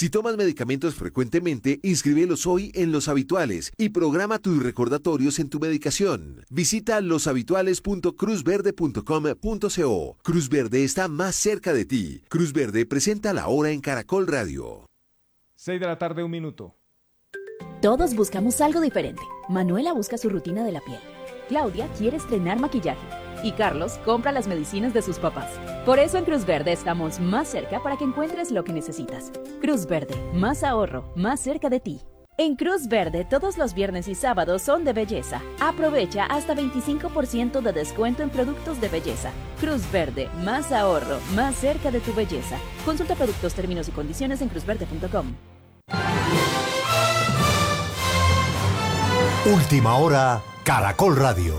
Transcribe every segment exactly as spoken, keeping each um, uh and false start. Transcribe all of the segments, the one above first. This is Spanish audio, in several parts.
Si tomas medicamentos frecuentemente, inscríbelos hoy en Los Habituales y programa tus recordatorios en tu medicación. Visita los habituales punto cruz verde punto com punto co. Cruz Verde está más cerca de ti. Cruz Verde presenta La Hora en Caracol Radio. seis de la tarde, un minuto. Todos buscamos algo diferente. Manuela busca su rutina de la piel. Claudia quiere estrenar maquillaje. Y Carlos compra las medicinas de sus papás. Por eso en Cruz Verde estamos más cerca para que encuentres lo que necesitas. Cruz Verde, más ahorro, más cerca de ti. En Cruz Verde todos los viernes y sábados son de belleza. Aprovecha hasta veinticinco por ciento de descuento en productos de belleza. Cruz Verde, más ahorro, más cerca de tu belleza. Consulta productos, términos y condiciones en cruz verde punto com. Última hora, Caracol Radio.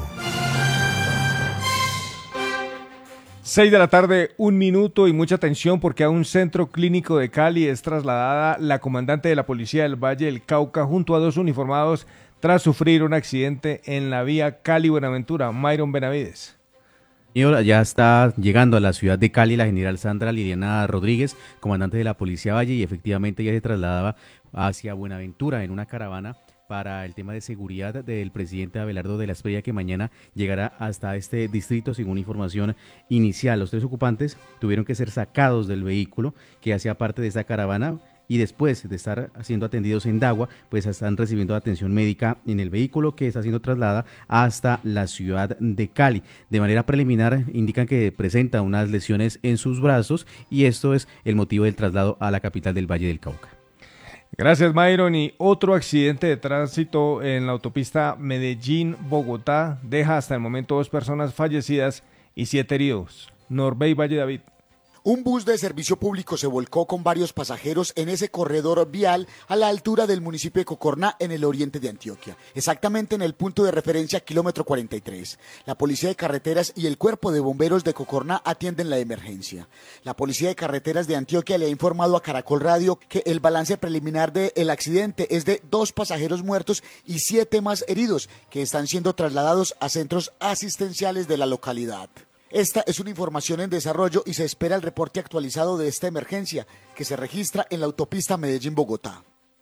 seis de la tarde, un minuto y mucha atención porque a un centro clínico de Cali es trasladada la comandante de la policía del Valle del Cauca junto a dos uniformados tras sufrir un accidente en la vía Cali-Buenaventura. Myron Benavides. Ya está llegando a la ciudad de Cali la general Sandra Liliana Rodríguez, comandante de la Policía Valle, y efectivamente ya se trasladaba hacia Buenaventura en una caravana para el tema de seguridad del presidente Abelardo de la Espriella, que mañana llegará hasta este distrito. Según información inicial, los tres ocupantes tuvieron que ser sacados del vehículo que hacía parte de esta caravana y después de estar siendo atendidos en Dagua, pues están recibiendo atención médica en el vehículo que está siendo trasladada hasta la ciudad de Cali. De manera preliminar indican que presenta unas lesiones en sus brazos y esto es el motivo del traslado a la capital del Valle del Cauca. Gracias, Myron. Y otro accidente de tránsito en la autopista Medellín-Bogotá deja hasta el momento dos personas fallecidas y siete heridos. Norbey Valle David. Un bus de servicio público se volcó con varios pasajeros en ese corredor vial a la altura del municipio de Cocorná, en el oriente de Antioquia, exactamente en el punto de referencia kilómetro cuarenta y tres. La Policía de Carreteras y el Cuerpo de Bomberos de Cocorná atienden la emergencia. La Policía de Carreteras de Antioquia le ha informado a Caracol Radio que el balance preliminar del accidente es de dos pasajeros muertos y siete más heridos, que están siendo trasladados a centros asistenciales de la localidad. Esta es una información en desarrollo y se espera el reporte actualizado de esta emergencia que se registra en la autopista Medellín-Bogotá.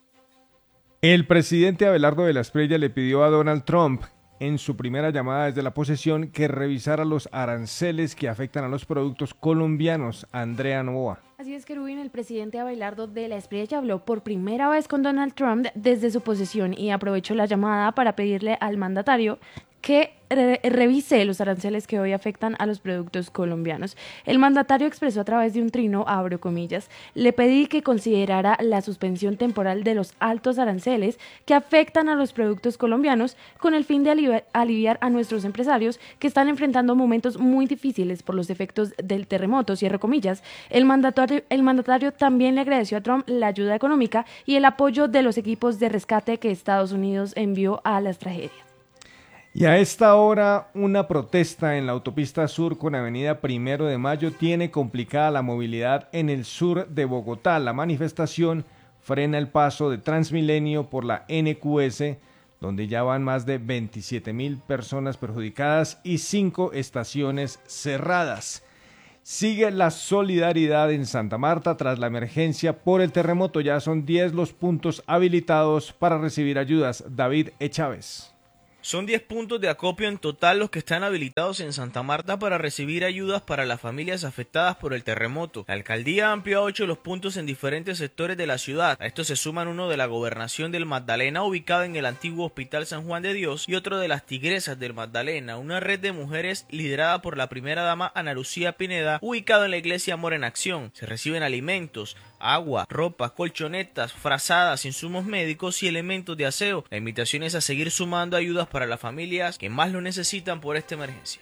El presidente Abelardo de la Espriella le pidió a Donald Trump en su primera llamada desde la posesión que revisara los aranceles que afectan a los productos colombianos. Andrea Novoa. Así es, Kerubín, el presidente Abelardo de la Espriella habló por primera vez con Donald Trump desde su posesión y aprovechó la llamada para pedirle al mandatario que re revise los aranceles que hoy afectan a los productos colombianos. El mandatario expresó a través de un trino, abro comillas, le pedí que considerara la suspensión temporal de los altos aranceles que afectan a los productos colombianos con el fin de aliviar, aliviar a nuestros empresarios que están enfrentando momentos muy difíciles por los efectos del terremoto, cierro comillas. El mandatario, el mandatario también le agradeció a Trump la ayuda económica y el apoyo de los equipos de rescate que Estados Unidos envió a las tragedias. Y a esta hora, una protesta en la autopista sur con avenida Primero de Mayo tiene complicada la movilidad en el sur de Bogotá. La manifestación frena el paso de Transmilenio por la N Q S, donde ya van más de veintisiete mil personas perjudicadas y cinco estaciones cerradas. Sigue la solidaridad en Santa Marta tras la emergencia por el terremoto. Ya son diez los puntos habilitados para recibir ayudas. David E. Chávez. Son diez puntos de acopio en total los que están habilitados en Santa Marta para recibir ayudas para las familias afectadas por el terremoto. La alcaldía amplió a ocho los puntos en diferentes sectores de la ciudad. A estos se suman uno de la gobernación del Magdalena, ubicado en el antiguo Hospital San Juan de Dios, y otro de las Tigresas del Magdalena, una red de mujeres liderada por la primera dama Ana Lucía Pineda, ubicado en la iglesia Amor en Acción. Se reciben alimentos, agua, ropa, colchonetas, frazadas, insumos médicos y elementos de aseo. La invitación es a seguir sumando ayudas para las familias que más lo necesitan por esta emergencia.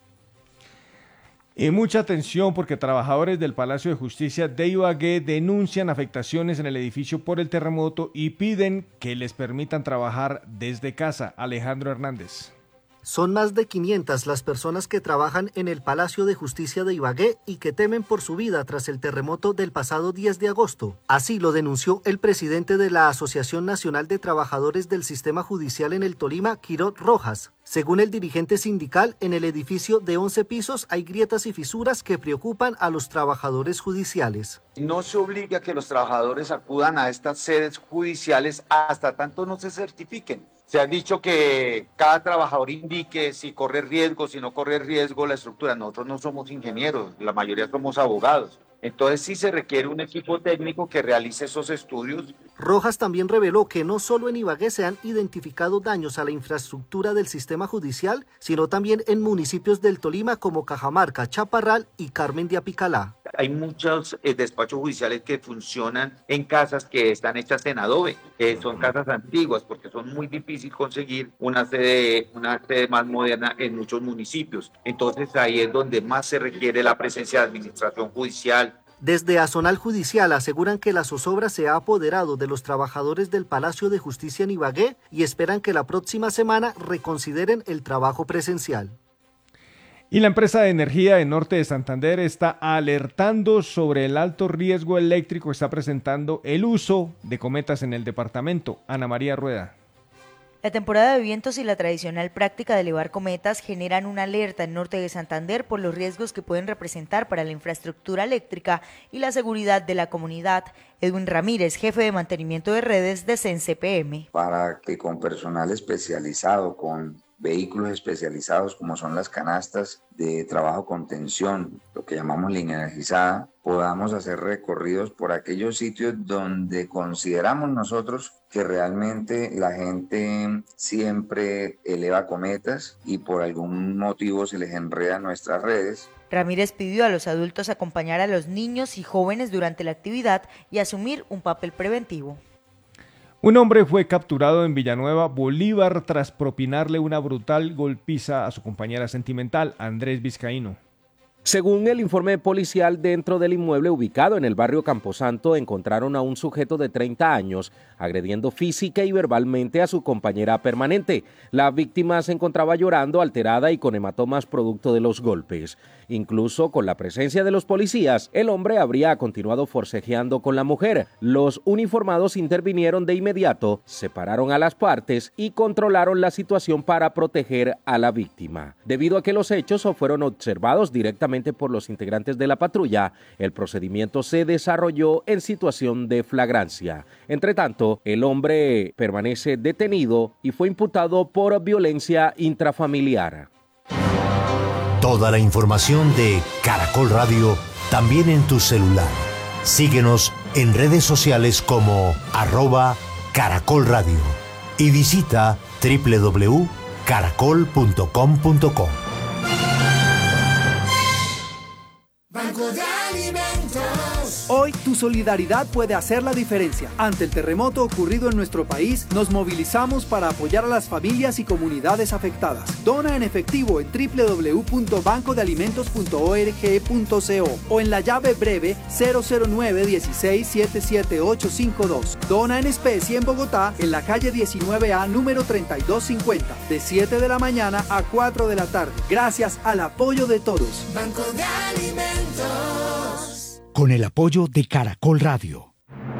Y mucha atención porque trabajadores del Palacio de Justicia de Ibagué denuncian afectaciones en el edificio por el terremoto y piden que les permitan trabajar desde casa. Alejandro Hernández. Son más de quinientas las personas que trabajan en el Palacio de Justicia de Ibagué y que temen por su vida tras el terremoto del pasado diez de agosto. Así lo denunció el presidente de la Asociación Nacional de Trabajadores del Sistema Judicial en el Tolima, Quirot Rojas. Según el dirigente sindical, en el edificio de once pisos hay grietas y fisuras que preocupan a los trabajadores judiciales. No se obliga a que los trabajadores acudan a estas sedes judiciales hasta tanto no se certifiquen. Se ha dicho que cada trabajador indique si corre riesgo, si no corre riesgo la estructura. Nosotros no somos ingenieros, la mayoría somos abogados. Entonces sí se requiere un equipo técnico que realice esos estudios. Rojas también reveló que no solo en Ibagué se han identificado daños a la infraestructura del sistema judicial, sino también en municipios del Tolima como Cajamarca, Chaparral y Carmen de Apicalá. Hay muchos eh, despachos judiciales que funcionan en casas que están hechas en adobe, que son casas antiguas, porque son muy difícil conseguir una sede, una sede más moderna en muchos municipios. Entonces ahí es donde más se requiere la presencia de administración judicial. Desde Azonal Judicial aseguran que la zozobra se ha apoderado de los trabajadores del Palacio de Justicia en Ibagué y esperan que la próxima semana reconsideren el trabajo presencial. Y la empresa de energía de Norte de Santander está alertando sobre el alto riesgo eléctrico que está presentando el uso de cometas en el departamento. Ana María Rueda. La temporada de vientos y la tradicional práctica de elevar cometas generan una alerta en Norte de Santander por los riesgos que pueden representar para la infraestructura eléctrica y la seguridad de la comunidad. Edwin Ramírez, jefe de mantenimiento de redes de C E N C P M. Para que con personal especializado, con vehículos especializados como son las canastas de trabajo con tensión, lo que llamamos línea energizada, podamos hacer recorridos por aquellos sitios donde consideramos nosotros que realmente la gente siempre eleva cometas y por algún motivo se les enreda nuestras redes. Ramírez pidió a los adultos acompañar a los niños y jóvenes durante la actividad y asumir un papel preventivo. Un hombre fue capturado en Villanueva, Bolívar, tras propinarle una brutal golpiza a su compañera sentimental, Andrés Vizcaíno. Según el informe policial, dentro del inmueble ubicado en el barrio Camposanto encontraron a un sujeto de treinta años agrediendo física y verbalmente a su compañera permanente. La víctima se encontraba llorando, alterada y con hematomas producto de los golpes. Incluso con la presencia de los policías, el hombre habría continuado forcejeando con la mujer. Los uniformados intervinieron de inmediato, separaron a las partes y controlaron la situación para proteger a la víctima. Debido a que los hechos fueron observados directamente por los integrantes de la patrulla, el procedimiento se desarrolló en situación de flagrancia. Entre tanto, el hombre permanece detenido y fue imputado por violencia intrafamiliar. Toda la información de Caracol Radio también en tu celular. Síguenos en redes sociales como arroba Caracol Radio y visita doble u doble u doble u punto caracol punto com punto co. Banco de Alimentos. Hoy tu solidaridad puede hacer la diferencia. Ante el terremoto ocurrido en nuestro país, nos movilizamos para apoyar a las familias y comunidades afectadas. Dona en efectivo en doble u doble u doble u punto banco de alimentos punto org punto co o en la llave breve cero cero nueve uno seis siete siete ocho cinco dos. Dona en especie en Bogotá, en la calle diecinueve A, número treinta y dos cincuenta, de siete de la mañana a cuatro de la tarde. Gracias al apoyo de todos. Banco de Alimentos. Con el apoyo de Caracol Radio.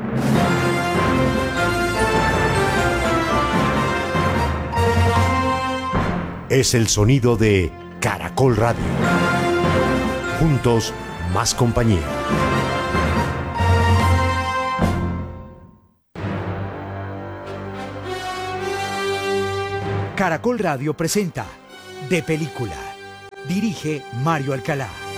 Es el sonido de Caracol Radio. Juntos, más compañía. Caracol Radio presenta De Película. Dirige Mario Alcalá.